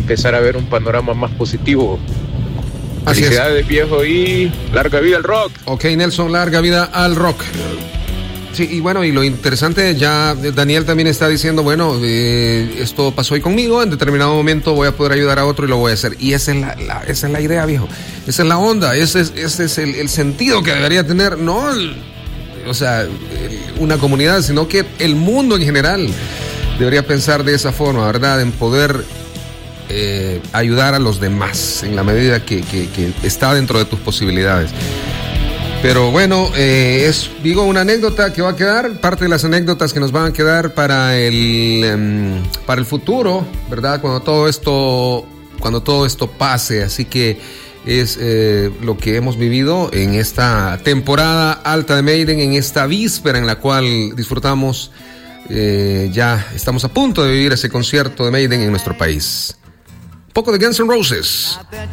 empezar a ver un panorama más positivo. Así Felicidades, es. viejo, y larga vida al rock. Ok, Nelson, larga vida al rock. Sí, y bueno, y lo interesante, ya Daniel también está diciendo, bueno, esto pasó hoy conmigo, en determinado momento voy a poder ayudar a otro y lo voy a hacer. Y esa es la idea, viejo. Esa es la onda, ese es el sentido que debería tener, no una comunidad, sino que el mundo en general debería pensar de esa forma, ¿verdad? En poder ayudar a los demás en la medida que está dentro de tus posibilidades. Pero bueno, una anécdota que va a quedar, parte de las anécdotas que nos van a quedar para el futuro, ¿verdad? Cuando todo esto pase. Así que es lo que hemos vivido en esta temporada alta de Maiden, en esta víspera en la cual disfrutamos, ya estamos a punto de vivir ese concierto de Maiden en nuestro país. Un poco de Guns N' Roses.